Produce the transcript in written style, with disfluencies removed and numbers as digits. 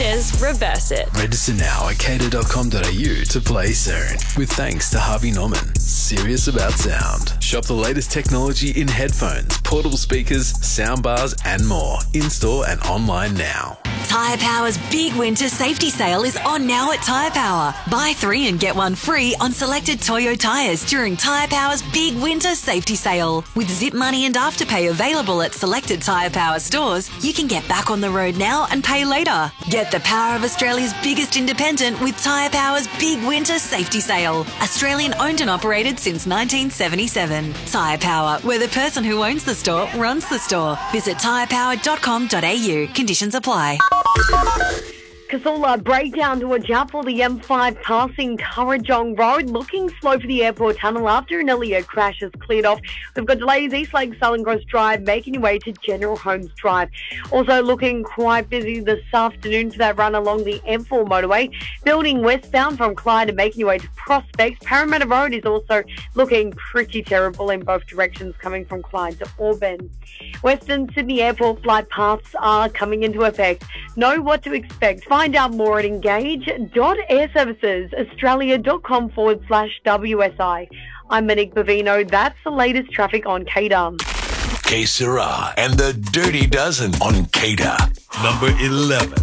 Australia's Reverse It. Register now at cater.com.au to play soon. With thanks to Harvey Norman. Serious about sound. Shop the latest technology in headphones, portable speakers, soundbars, and more. In-store and online now. Tyre Power's big winter safety sale is on now at Tyre Power. Buy 3 and get 1 free on selected Toyo tyres during Tyre Power's big winter safety sale. With Zip Money and Afterpay available at selected Tyre Power stores, you can get back on the road now and pay later. Get the power of Australia's biggest independent with Tyre Power's big winter safety sale. Australian owned and operated since 1977. Tyre Power, where the person who owns the store runs the store. Visit tyrepower.com.au. Conditions apply. Casula, breakdown to watch out for the M5 passing Currajong Road. Looking slow for the airport tunnel after an earlier crash has cleared off. We've got delays East Lake Southern Cross Drive, making your way to General Holmes Drive. Also looking quite busy this afternoon for that run along the M4 motorway. Building westbound from Clyde and making your way to Prospect. Parramatta Road is also looking pretty terrible in both directions coming from Clyde to Auburn. Western Sydney Airport flight paths are coming into effect. Know what to expect. Find out more at engage.airservicesaustralia.com/WSI. I'm Monique Bavino. That's the latest traffic on Cater. Que Sera and the Dirty Dozen on Cater. Number 11.